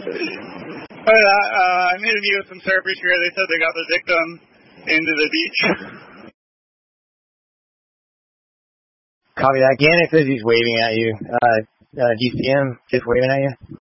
I made a meet with some surfers here. They said they got the victim into the beach. Copy that. Gannon says he's waving at you. Do you see him just waving at you?